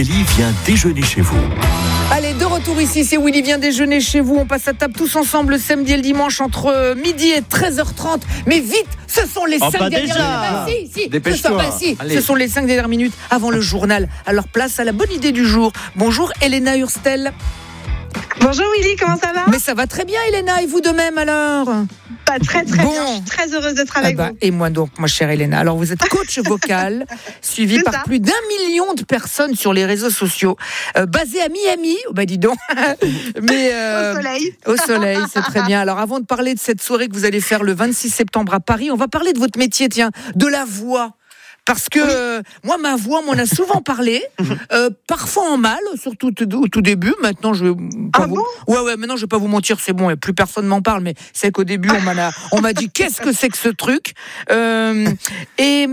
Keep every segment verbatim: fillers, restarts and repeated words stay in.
Willy vient déjeuner chez vous. Allez, de retour ici, c'est Willy vient déjeuner chez vous. On passe à table tous ensemble le samedi et le dimanche entre midi et treize heures trente. Mais vite, ce sont les oh, cinq dernières minutes. Bah, si, si, Dépêche-toi. Ce, sont, bah, si, ce sont les cinq dernières minutes avant le journal. Alors place à la bonne idée du jour. Bonjour Elena Hurstel. Bonjour Willy, comment ça va? Mais ça va très bien Elena, et vous de même alors? Pas très très bon. bien, je suis très heureuse d'être avec ah bah, vous. Et moi donc, ma chère Elena. Alors vous êtes coach vocal, suivi C'est par ça. plus d'un million de personnes sur les réseaux sociaux, euh, basé à Miami, oh bah dis donc. Mais, euh, Au soleil. Au soleil, c'est très bien. Alors avant de parler de cette soirée que vous allez faire le vingt-six septembre à Paris, on va parler de votre métier, tiens, de la voix. Parce que euh, moi, ma voix, on m'en a souvent parlé, euh, parfois en mal, surtout au tout début. Maintenant, je vais pas Ah vous... bon ouais, ouais. Maintenant, je vais pas vous mentir, c'est bon. Plus personne m'en parle, mais c'est qu'au début, on m'a, on m'a dit qu'est-ce que c'est que ce truc. Euh, et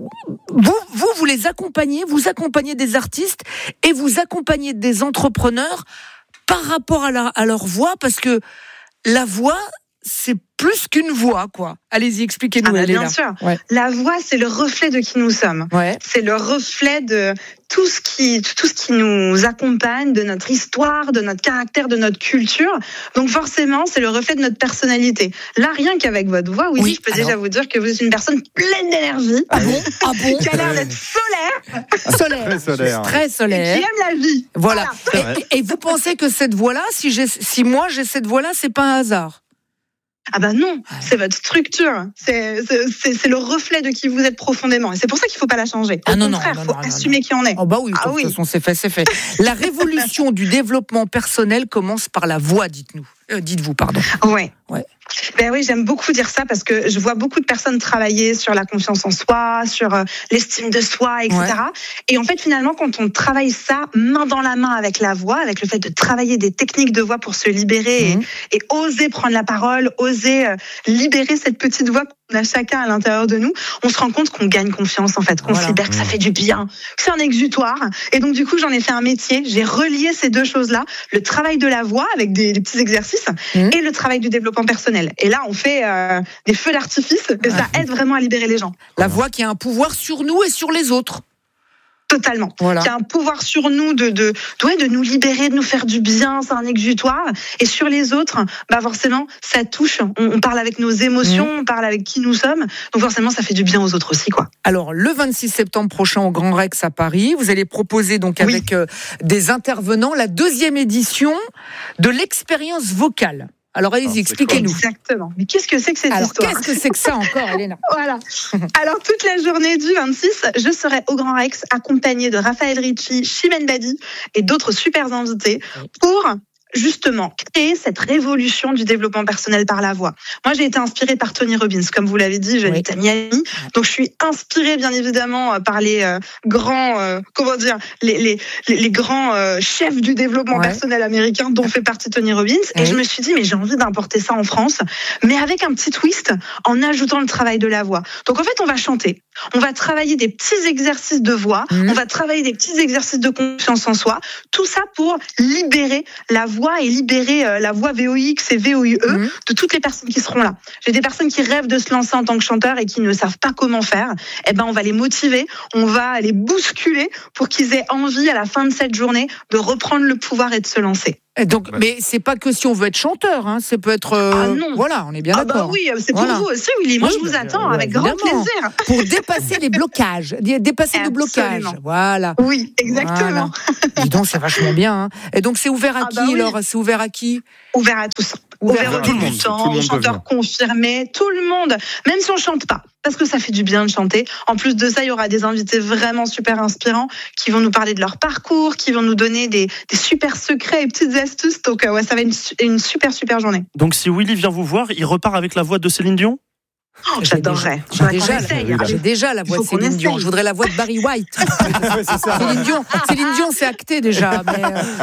vous, vous, vous les accompagnez, vous accompagnez des artistes et vous accompagnez des entrepreneurs par rapport à, la, à leur voix, parce que la voix, c'est plus qu'une voix, quoi. Allez-y, expliquez-nous, Ah bah, Elena. bien sûr. Ouais. La voix, c'est le reflet de qui nous sommes. Ouais. C'est le reflet de tout ce qui, tout ce qui nous accompagne, de notre histoire, de notre caractère, de notre culture. Donc forcément, c'est le reflet de notre personnalité. Là, rien qu'avec votre voix, oui, Oui, je peux alors... déjà vous dire que vous êtes une personne pleine d'énergie. Ah bon? Ah bon? Qui a l'air d'être solaire. Solaire. Très solaire. Très solaire. Qui aime la vie. Voilà. voilà. Et, et vous pensez que cette voix-là, si, j'ai, si moi j'ai cette voix-là, c'est pas un hasard? Ah bah non, c'est votre structure, c'est, c'est, c'est le reflet de qui vous êtes profondément. Et c'est pour ça qu'il ne faut pas la changer. Au ah non, contraire, il faut non, assumer non. qui on est. Oh bah oui, ah de toute oui. façon, c'est fait, c'est fait. La révolution du développement personnel commence par la voix, dites-nous. Euh, dites-vous, pardon. Ouais. Ouais. Ben oui, j'aime beaucoup dire ça parce que je vois beaucoup de personnes travailler sur la confiance en soi, sur euh, l'estime de soi, et cetera. Ouais. Et en fait, finalement, quand on travaille ça main dans la main avec la voix, avec le fait de travailler des techniques de voix pour se libérer mmh. et, et oser prendre la parole, oser euh, libérer cette petite voix qu'on a chacun à l'intérieur de nous, on se rend compte qu'on gagne confiance, en fait, qu'on voilà. se libère, que ça fait du bien, que c'est un exutoire. Et donc, du coup, j'en ai fait un métier. J'ai relié ces deux choses-là, le travail de la voix avec des, des petits exercices mmh. et le travail du développement personnel. Et là, on fait euh, des feux d'artifice et ça aide vraiment à libérer les gens. La voix qui a un pouvoir sur nous et sur les autres. Totalement. Voilà. Qui a un pouvoir sur nous de, de, ouais, de nous libérer, de nous faire du bien, c'est un exutoire. Et sur les autres, bah forcément, ça touche. On, on parle avec nos émotions, mmh. on parle avec qui nous sommes. Donc forcément, ça fait du bien aux autres aussi, quoi. Alors, le vingt-six septembre prochain au Grand Rex à Paris, vous allez proposer donc avec oui. euh, des intervenants la deuxième édition de l'expérience vocale. Alors, allez-y, oh, expliquez-nous. Exactement. Mais qu'est-ce que c'est que cette Alors, histoire? Qu'est-ce que c'est que ça encore, Elena? Voilà. Alors, toute la journée du vingt-six, je serai au Grand Rex accompagnée de Raphaël Ricci, Chimène Badi et d'autres super invités pour justement créer cette révolution du développement personnel par la voix. Moi, j'ai été inspirée par Tony Robbins, comme vous l'avez dit, j'habite oui. à Miami, donc je suis inspirée bien évidemment par les euh, grands, euh, comment dire, les les les, les grands euh, chefs du développement ouais. personnel américain, dont fait partie Tony Robbins, oui. et je me suis dit mais j'ai envie d'importer ça en France, mais avec un petit twist, en ajoutant le travail de la voix. Donc en fait, on va chanter, on va travailler des petits exercices de voix, mmh. on va travailler des petits exercices de confiance en soi, tout ça pour libérer la voix et libérer euh, la voix V O X et V O I E mmh. de toutes les personnes qui seront là. J'ai des personnes qui rêvent de se lancer en tant que chanteur et qui ne savent pas comment faire. Eh ben, on va les motiver, on va les bousculer pour qu'ils aient envie à la fin de cette journée de reprendre le pouvoir et de se lancer. Donc, mais c'est pas que si on veut être chanteur, hein, ça peut être. Euh, ah non. Voilà, on est bien ah d'accord. Bah oui, c'est pour voilà. vous aussi, Willy. Moi, oui, je vous attends euh, avec grand plaisir. Pour dépasser les blocages, dépasser le blocage. Voilà. Oui, exactement. Voilà. Dis donc, c'est vachement bien. Hein. Et donc, c'est ouvert à ah qui, bah oui. alors? C'est ouvert à qui? Ouvert à tous. Ouvert, ouvert aux débutants, aux chanteurs confirmés, tout le monde. Même si on chante pas, parce que ça fait du bien de chanter. En plus de ça, il y aura des invités vraiment super inspirants qui vont nous parler de leur parcours, qui vont nous donner des, des super secrets et petites astuces. Donc ouais, ça va être une, une super super journée. Donc si Willy vient vous voir, il repart avec la voix de Céline Dion? Oh, j'adorerais. J'ai déjà, déjà, j'ai déjà la voix de Céline Dion. Je voudrais la voix de Barry White. ouais, c'est ça. Céline Dion, Céline Dion, c'est acté déjà. Mais euh...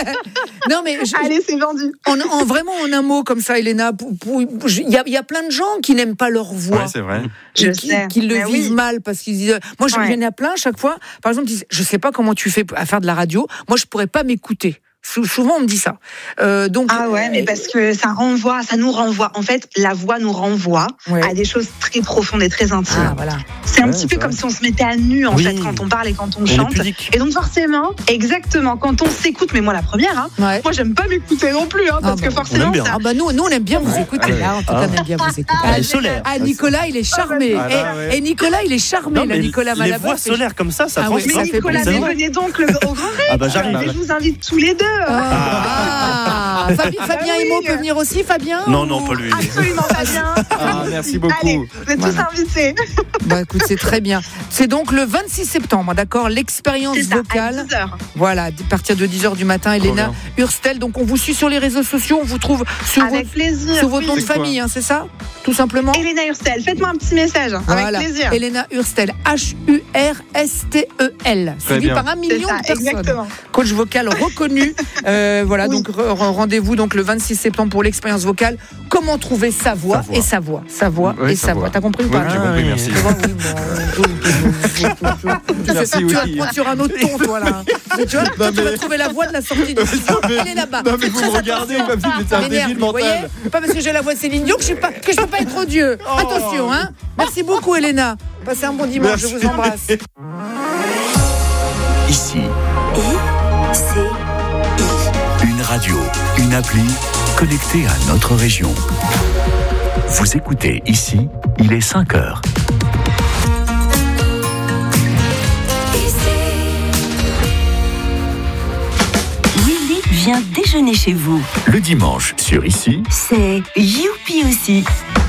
non mais je... allez, c'est vendu. En, en vraiment en un mot comme ça, Elena, il y a, y a plein de gens qui n'aiment pas leur voix. Ouais, c'est vrai. Je qui, sais. qui le mais vivent oui. mal parce qu'ils disent. Moi, je ouais. viens à plein chaque fois. Par exemple, ils disent, je sais pas comment tu fais à faire de la radio. Moi, je pourrais pas m'écouter. Sou- Souvent, on me dit ça. Euh, donc, Ah ouais, mais parce que ça renvoie, ça nous renvoie. En fait, la voix nous renvoie Ouais. à des choses très profondes et très intimes. Ah, voilà. C'est un Ouais, petit c'est peu vrai. comme si on se mettait à nu, en Oui. fait, quand on parle et quand on, On est chante. pudique. Et donc, forcément, exactement, quand on s'écoute, mais moi, la première, hein, Ouais. moi, j'aime pas m'écouter non plus, hein, parce Ah que bah, forcément, on aime bien. ça. Ah bah nous, nous on aime bien vous écouter. Là, en tout cas, on aime bien vous écouter. Elle est solaire. Ah, Nicolas, il est charmé. Ah, là, ouais. et, et Nicolas, il est charmé, Non, là, mais Nicolas les Malaboeuf. voix solaires comme ça, ça Ah oui, Mais ça transporte. fait Nicolas, plaisir. mais venez donc le, au Grand Rex. Ah bah j'arrive. Et je vous invite tous les deux. Ah, Fabi- Fabien Ah oui. Emo peut venir aussi, Fabien Non, ou- non, pas lui. Absolument pas bien. Ah, merci beaucoup. Allez, vous êtes Voilà. tous invités. Bah écoute, c'est très bien. C'est donc le vingt-six septembre, d'accord, l'expérience C'est ça, à vocale. dix heures. Voilà, à partir de dix heures du matin, Elena bien. Hurstel. Donc on vous suit sur les réseaux sociaux, on vous trouve sur, Avec vos, plaisir. sur votre nom de C'est quoi famille, hein, c'est ça? Tout simplement. Elena Hurstel, faites-moi un petit message. hein, Voilà, Avec plaisir. Elena Hurstel, H U R S T E L, Très suivi bien. par un C'est million ça, de personnes. exactement. Coach vocal reconnu. Euh, voilà, Oui. donc re- re- rendez-vous donc le vingt-six septembre pour l'expérience vocale. Comment trouver sa voix, Sa voix. et sa voix, sa voix Oui, et sa sa voix. voix. T'as compris ou Oui, pas? j'ai Ah, compris, oui. merci. Tu vois, oui, bon, tu sais, Merci, tu vas oui. prendre sur un autre ton, toi, là. Mais tu vois, toi, tu vas trouver la voix de la sortie du studio. Elle est là-bas. Non, mais Fais vous très me regardez attention. comme si j'étais un M'énerve, débile vous voyez. mental. Pas parce que j'ai la voix de Céline Dion que je suis pas, que je peux pas être odieux. Oh. Attention, hein. Merci beaucoup, Elena. Passez un bon dimanche. Je Merci. vous embrasse. Ici, I, C, I. une radio, une appli connectée à notre région. Vous écoutez ici, il est cinq heures. Willy vient déjeuner chez vous. Le dimanche sur ici, C'est Youpi aussi.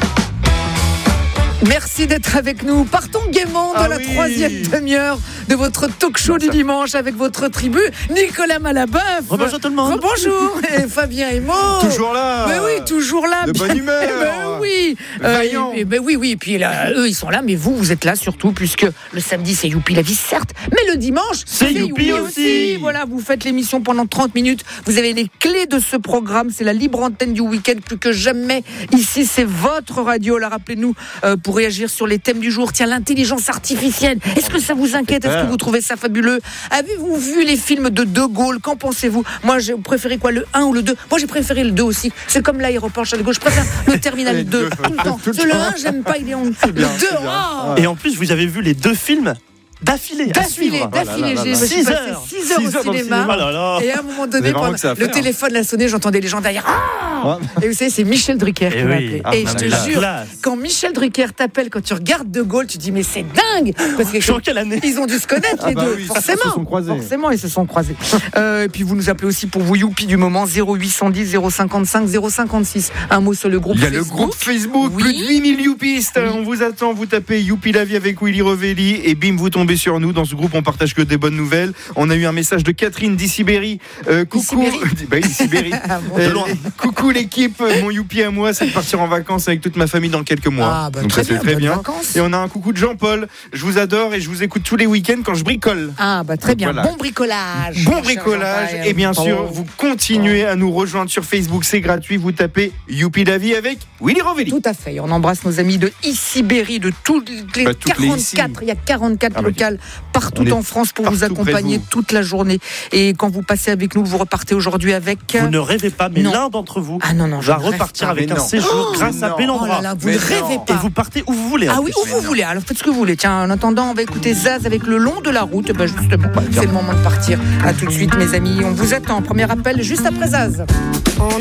Merci d'être avec nous. Partons gaiement de Ah la oui. troisième demi-heure de votre talk show du dimanche avec votre tribu, Nicolas Malaboeuf. Rebonjour tout le monde. Bonjour. Et Fabien Emo. Toujours là. Mais oui, toujours là. De bien- bonne humeur. Eh ben oui. Vaillant. et- et ben oui, oui. Et puis là, eux, ils sont là, mais vous, vous êtes là surtout, puisque le samedi, c'est Youpi la vie, certes, mais le dimanche, C'est Youpi aussi. Voilà, vous faites l'émission pendant trente minutes. Vous avez les clés de ce programme. C'est la libre antenne du week-end, plus que jamais. Ici, c'est votre radio. Là, rappelez-nous, euh, pour réagir sur les thèmes du jour. Tiens, l'intelligence artificielle. Est-ce que ça vous inquiète? Est-ce que vous trouvez ça fabuleux? Avez-vous vu les films de De Gaulle? Qu'en pensez-vous? Moi, j'ai préféré quoi, le un ou le deux? Moi, j'ai préféré le deux aussi. C'est comme l'aéroport Charles de Gaulle. Je préfère le terminal Les deux, deux. tout le temps. Tout le C'est le temps. un, j'aime pas, il est en le bien, deux. c'est bien. oh Et en plus, vous avez vu les deux films d'affilée. à D'affilée, suivre. d'affilée, là là j'ai là. j'ai Six passé heures. six heures Six au heures dans le cinéma. Oh là là. Et à un moment Vous donné, avez vraiment pendant- que ça à le faire. téléphone a sonné, j'entendais les gens derrière. Ah et vous savez, c'est Michel Drucker Eh qui m'a oui. appelé. Ah, Et non, je mais te la jure, classe. quand Michel Drucker t'appelle, quand tu regardes De Gaulle, tu dis mais c'est dingue parce que Je suis en quelle année? ils ont dû se connaître Ah les bah deux, oui, forcément. ils se sont croisés. Forcément, ils se sont croisés. Euh, et puis vous nous appelez aussi pour vos youpi du moment zéro huit cent dix zéro cinquante-cinq zéro cinquante-six. Un mot sur le groupe Il y a le Facebook. groupe Facebook, Oui. plus de huit mille youpistes. Oui. On vous attend, vous tapez Youpi la vie avec Willy Revelli et bim, vous tombez sur nous. Dans ce groupe, on partage que des bonnes nouvelles. On a eu un message de Catherine d'Issibéry. Euh, coucou. D'Issibéry Bah oui, Issibéry. Ah, bon. Euh, De loin. coucou l'équipe. Mon Youpi à moi, c'est de partir en vacances avec toute ma famille dans quelques mois. Ah, bah, Donc très ça, c'est bien, très bonnes bien. vacances. Et on a un coucou de Jean-Paul. Je vous adore et je vous écoute tous les week-ends quand je bricole. Ah bah très bien, Voilà. bon bricolage. Bon cher bricolage Jean-Paul. et bien sûr Oh. vous continuez à nous rejoindre sur Facebook, c'est gratuit, vous tapez Youpi la vie avec Willy Revelli. Tout à fait. On embrasse nos amis de Issibéry, de toutes les Bah, toutes les quarante-quatre. ici. Il y a quarante-quatre Ah bah, locales partout on est en France pour vous partout près de accompagner vous. toute la journée. Et quand vous passez avec nous, vous repartez aujourd'hui avec. Vous ne rêvez pas, mais Non. l'un d'entre vous Ah non, non, je va ne rêve repartir pas. avec Mais un non. séjour Oh, grâce à non. Bellendroit. Oh là là, vous Mais ne rêvez non. Et pas. vous partez où vous voulez. en Ah oui, plus. où vous voulez. Alors faites ce que vous voulez. Tiens, en attendant, on va écouter Zaz avec Le Long de la Route. Eh ben justement, c'est le moment de partir. À tout de suite, mes amis. On vous attend. Premier appel juste après Zaz. On